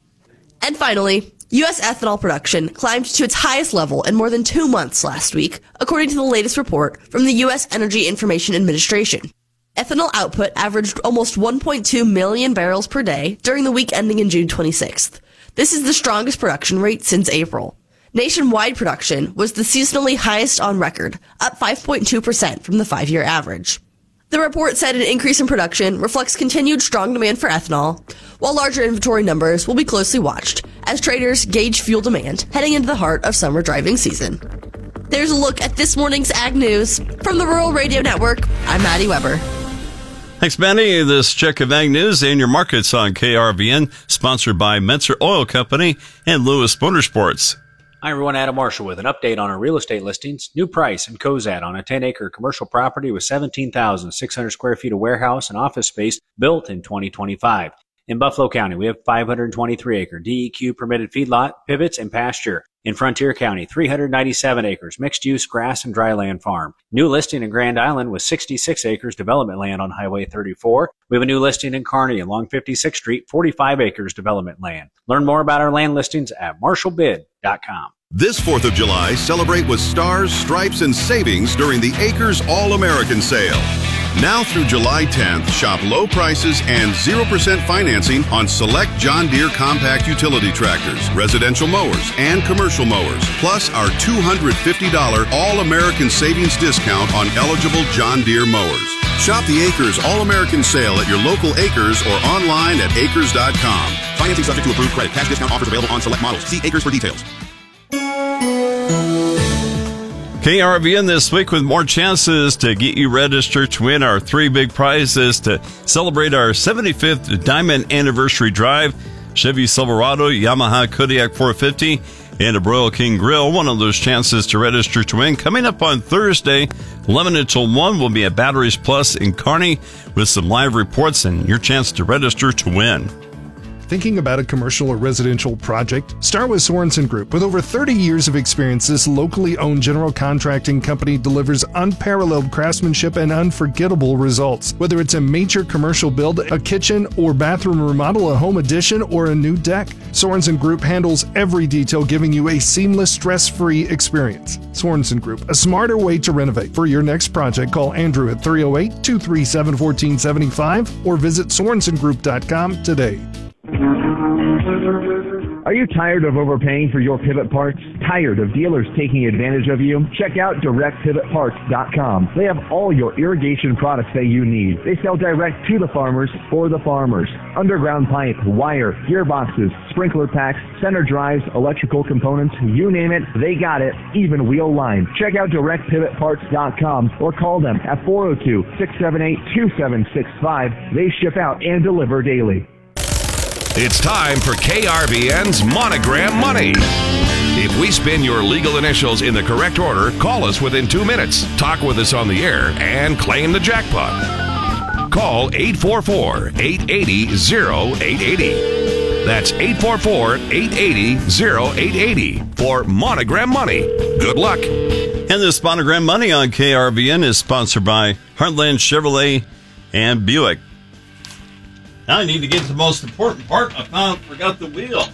And finally, U S ethanol production climbed to its highest level in more than two months last week, according to the latest report from the U S Energy Information Administration. Ethanol output averaged almost one point two million barrels per day during the week ending in June twenty-sixth. This is the strongest production rate since April. Nationwide production was the seasonally highest on record, up five point two percent from the five-year average. The report said an increase in production reflects continued strong demand for ethanol, while larger inventory numbers will be closely watched as traders gauge fuel demand heading into the heart of summer driving season. There's a look at this morning's Ag News. From the Rural Radio Network, I'm Maddie Weber. Thanks, Manny. This check of Ag News and your markets on K R V N, sponsored by Menser Oil Company and Lewis Motorsports. Hi, everyone. Adam Marshall with an update on our real estate listings. New price in Cozad on a ten-acre commercial property with seventeen thousand six hundred square feet of warehouse and office space built in twenty twenty-five. In Buffalo County, we have five hundred twenty-three acre D E Q permitted feedlot, pivots, and pasture. In Frontier County, three hundred ninety-seven acres, mixed-use grass and dryland farm. New listing in Grand Island with sixty-six acres development land on Highway thirty-four. We have a new listing in Kearney along fifty-sixth Street, forty-five acres development land. Learn more about our land listings at marshall bid dot com. This fourth of July, celebrate with stars, stripes, and savings during the Acres All-American Sale. Now through July tenth, shop low prices and zero percent financing on select John Deere compact utility tractors, residential mowers, and commercial mowers, plus our two hundred fifty dollars All-American Savings discount on eligible John Deere mowers. Shop the Acres All-American Sale at your local Acres or online at acres dot com. Financing subject to approved credit. Cash discount offers available on select models. See Acres for details. K R V N this week with more chances to get you registered to win our three big prizes to celebrate our seventy-fifth Diamond Anniversary Drive. Chevy Silverado, Yamaha Kodiak four fifty, and a Broil King Grill. One of those chances to register to win. Coming up on Thursday, eleven until one, will be at Batteries Plus in Kearney with some live reports and your chance to register to win. Thinking about a commercial or residential project? Start with Sorensen Group. With over thirty years of experience, this locally owned general contracting company delivers unparalleled craftsmanship and unforgettable results. Whether it's a major commercial build, a kitchen or bathroom remodel, a home addition, or a new deck, Sorensen Group handles every detail, giving you a seamless, stress-free experience. Sorensen Group, a smarter way to renovate. For your next project, call Andrew at three oh eight, two three seven, one four seven five or visit sorensen group dot com today. Are you tired of overpaying for your pivot parts? Tired of dealers taking advantage of you? Check out direct pivot parts dot com. They have all your irrigation products that you need. They sell direct to the farmers for the farmers. Underground pipe, wire, gearboxes, sprinkler packs, center drives, electrical components, you name it, they got it, even wheel line. Check out direct pivot parts dot com or call them at four oh two, six seven eight, two seven six five. They ship out and deliver daily. It's time for K R V N's Monogram Money. If we spin your legal initials in the correct order, call us within two minutes, talk with us on the air, and claim the jackpot. Call eight four four, eight eight zero, oh eight eight oh. That's eight four four, eight eight zero, oh eight eight oh for Monogram Money. Good luck. And this Monogram Money on K R V N is sponsored by Heartland Chevrolet and Buick. Now I need to get to the most important part. I found, forgot the wheel.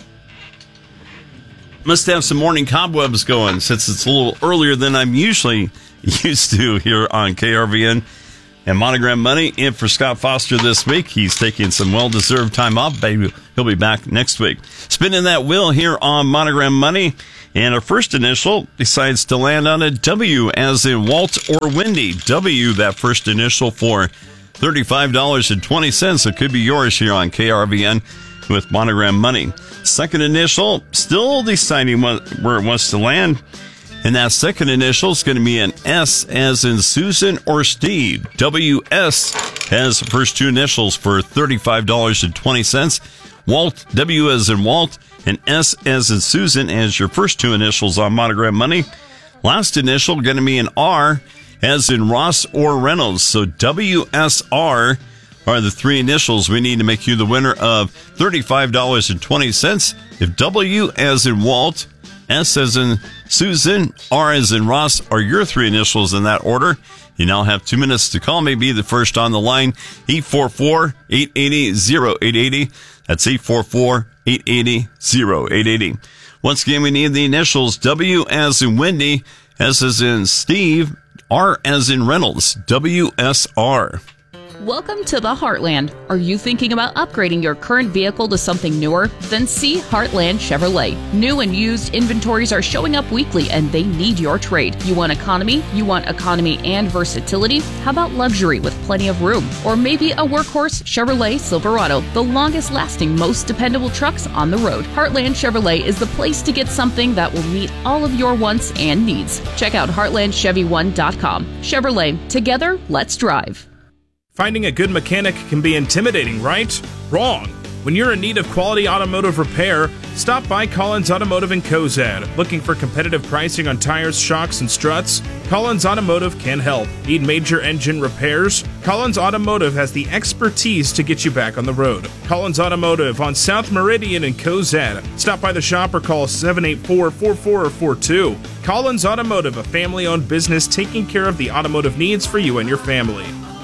Must have some morning cobwebs going since it's a little earlier than I'm usually used to here on K R V N. And Monogram Money in for Scott Foster this week. He's taking some well-deserved time off. Maybe he'll be back next week. Spinning that wheel here on Monogram Money. And our first initial decides to land on a W as in Walt or Wendy. W, that first initial for thirty-five dollars and twenty cents. It could be yours here on K R V N with Monogram Money. Second initial, still deciding what, where it wants to land. And that second initial is going to be an S as in Susan or Steve. W S has the first two initials for thirty-five dollars and twenty cents. Walt, W as in Walt, and S as in Susan as your first two initials on Monogram Money. Last initial going to be an R as in Ross or Reynolds. So W S R are the three initials we need to make you the winner of thirty-five dollars and twenty cents. If W as in Walt, S as in Susan, R as in Ross are your three initials in that order, you now have two minutes to call me. Be the first on the line. eight four four, eight eight zero, oh eight eight oh. That's eight four four, eight eight zero, eight eight oh. Once again, we need the initials W as in Wendy, S as in Steve, R as in Reynolds, W S R. Welcome to the Heartland. Are you thinking about upgrading your current vehicle to something newer? Then see Heartland Chevrolet. New and used inventories are showing up weekly and they need your trade. You want economy? You want economy and versatility? How about luxury with plenty of room? Or maybe a workhorse Chevrolet Silverado, the longest lasting, most dependable trucks on the road. Heartland Chevrolet is the place to get something that will meet all of your wants and needs. Check out heartland chevy one dot com. Chevrolet, together, let's drive. Finding a good mechanic can be intimidating, right? Wrong. When you're in need of quality automotive repair, stop by Collins Automotive in Cozad. Looking for competitive pricing on tires, shocks, and struts? Collins Automotive can help. Need major engine repairs? Collins Automotive has the expertise to get you back on the road. Collins Automotive on South Meridian in Cozad. Stop by the shop or call seven eight four, four four four two. Collins Automotive, a family-owned business taking care of the automotive needs for you and your family.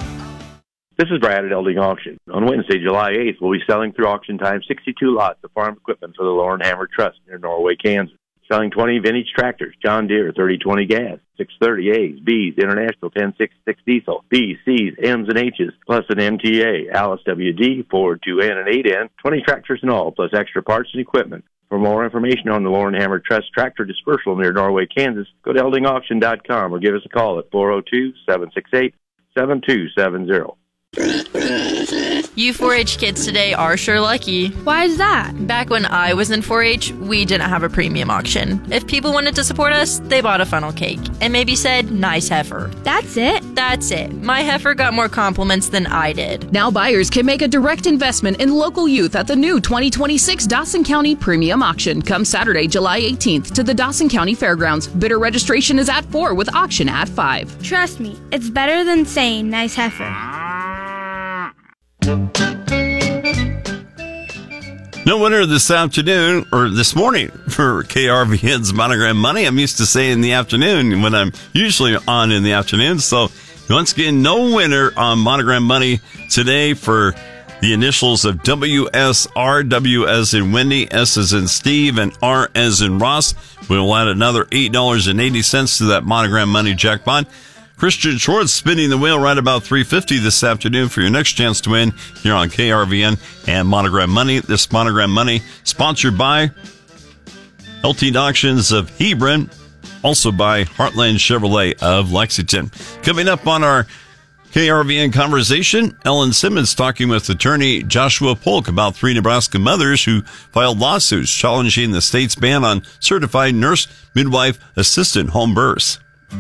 This is Brad at Elding Auction. On Wednesday, July eighth, we'll be selling through auction time sixty-two lots of farm equipment for the Lauren Hammer Trust near Norway, Kansas. Selling twenty vintage tractors, John Deere thirty twenty gas, six thirty A's, B's, International ten sixty-six diesel, B's, C's, M's, and H's, plus an M T A, Alice W D, Ford two N and eight N, twenty tractors in all, plus extra parts and equipment. For more information on the Lauren Hammer Trust tractor dispersal near Norway, Kansas, go to elding auction dot com or give us a call at four oh two, seven six eight, seven two seven zero. You four H kids today are sure lucky. Why is that? Back when I was in four H, we didn't have a premium auction. If people wanted to support us, they bought a funnel cake and maybe said, nice heifer. That's it? That's it. My heifer got more compliments than I did. Now buyers can make a direct investment in local youth at the new twenty twenty-six Dawson County Premium Auction. Come Saturday, July eighteenth to the Dawson County Fairgrounds. Bidder registration is at four with auction at five. Trust me, it's better than saying nice heifer. No winner this afternoon, or this morning, for K R V N's Monogram Money. I'm used to saying in the afternoon when I'm usually on in the afternoon. So, once again, no winner on Monogram Money today for the initials of W S R, W as in Wendy, S as in Steve, and R as in Ross. We'll add another eight dollars and eighty cents to that Monogram Money jackpot. Christian Schwartz spinning the wheel right about three fifty this afternoon for your next chance to win here on K R V N and Monogram Money. This Monogram Money sponsored by Elting Auctions of Hebron, also by Heartland Chevrolet of Lexington. Coming up on our K R V N conversation, Ellen Simmons talking with attorney Joshua Polk about three Nebraska mothers who filed lawsuits challenging the state's ban on certified nurse, midwife, assistant home births.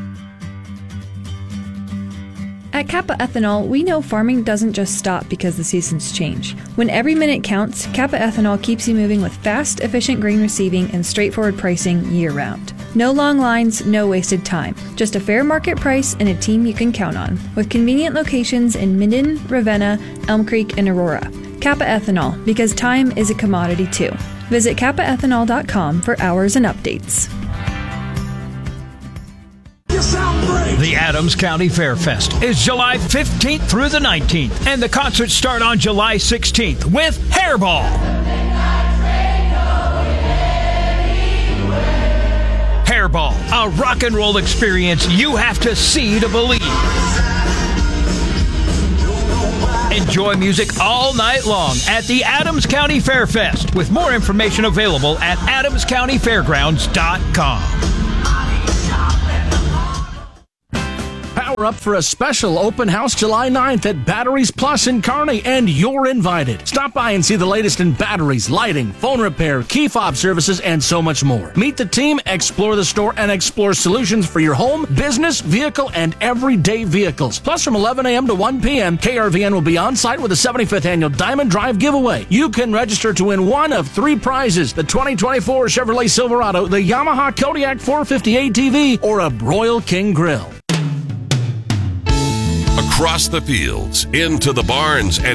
At Kappa Ethanol, we know farming doesn't just stop because the seasons change. When every minute counts, Kappa Ethanol keeps you moving with fast, efficient grain receiving and straightforward pricing year-round. No long lines, no wasted time. Just a fair market price and a team you can count on. With convenient locations in Minden, Ravenna, Elm Creek, and Aurora. Kappa Ethanol, because time is a commodity too. Visit kappa ethanol dot com for hours and updates. The Adams County Fair Fest is July fifteenth through the nineteenth, and the concerts start on July sixteenth with Hairball. Hairball, a rock and roll experience you have to see to believe. Enjoy music all night long at the Adams County Fair Fest, with more information available at adams county fairgrounds dot com. Power up for a special open house July ninth at Batteries Plus in Kearney, and you're invited. Stop by and see the latest in batteries, lighting, phone repair, key fob services, and so much more. Meet the team, explore the store, and explore solutions for your home, business, vehicle, and everyday vehicles. Plus, from eleven a.m. to one p.m., K R V N will be on site with the seventy-fifth Annual Diamond Drive giveaway. You can register to win one of three prizes: the twenty twenty-four Chevrolet Silverado, the Yamaha Kodiak four fifty A T V, or a Broil King Grill. Across the fields, into the barns, and